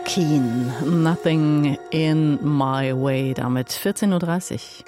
Keen, Nothing in My Way, damit 14.30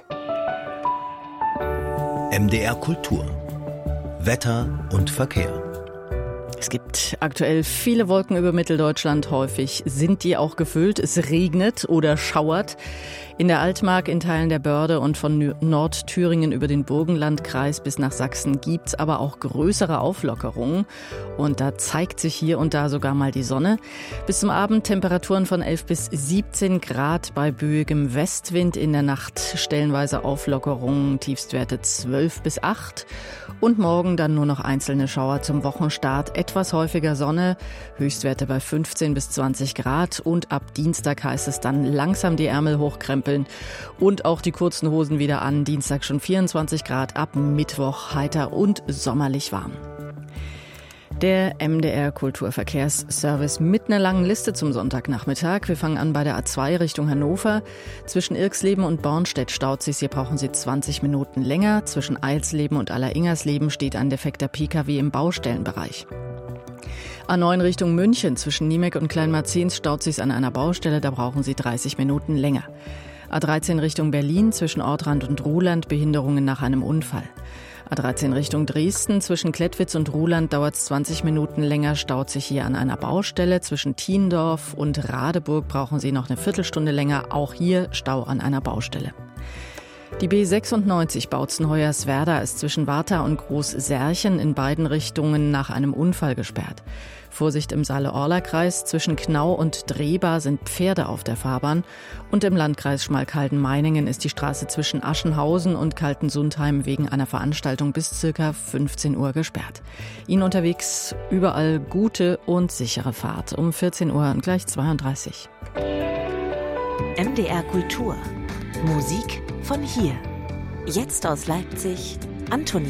Uhr. MDR Kultur. Wetter und Verkehr. Es gibt aktuell viele Wolken über Mitteldeutschland. Häufig sind die auch gefüllt. Es regnet oder schauert. In der Altmark, in Teilen der Börde und von Nordthüringen über den Burgenlandkreis bis nach Sachsen gibt's aber auch größere Auflockerungen. Und da zeigt sich hier und da sogar mal die Sonne. Bis zum Abend Temperaturen von 11 bis 17 Grad bei böigem Westwind. In der Nacht stellenweise Auflockerungen, Tiefstwerte 12 bis 8. Und morgen dann nur noch einzelne Schauer zum Wochenstart. Etwas häufiger Sonne, Höchstwerte bei 15 bis 20 Grad. Und ab Dienstag heißt es dann langsam die Ärmel hochkrempeln und auch die kurzen Hosen wieder an. Dienstag schon 24 Grad, ab Mittwoch heiter und sommerlich warm. Der MDR Kulturverkehrsservice mit einer langen Liste zum Sonntagnachmittag. Wir fangen an bei der A2 Richtung Hannover. Zwischen Irxleben und Bornstedt staut sich. Hier brauchen Sie 20 Minuten länger. Zwischen Eilsleben und Alleringersleben steht ein defekter Pkw im Baustellenbereich. A9 Richtung München. Zwischen Niemek und Kleinmarzens staut sich an einer Baustelle. Da brauchen Sie 30 Minuten länger. A13 Richtung Berlin. Zwischen Ortrand und Ruhland Behinderungen nach einem Unfall. A13 Richtung Dresden, zwischen Klettwitz und Ruhland dauert es 20 Minuten länger, staut sich hier an einer Baustelle. Zwischen Thiendorf und Radeburg brauchen Sie noch eine Viertelstunde länger, auch hier Stau an einer Baustelle. Die B96 Bautzen-Hoyerswerda ist zwischen Warta und Groß-Särchen in beiden Richtungen nach einem Unfall gesperrt. Vorsicht im Saale-Orla-Kreis, zwischen Knau und Drehbar sind Pferde auf der Fahrbahn. Und im Landkreis Schmalkalden-Meiningen ist die Straße zwischen Aschenhausen und Kaltensundheim wegen einer Veranstaltung bis ca. 15 Uhr gesperrt. Ihnen unterwegs überall gute und sichere Fahrt. Um 14 Uhr und gleich 32. MDR Kultur. Musik von hier. Jetzt aus Leipzig, Antonie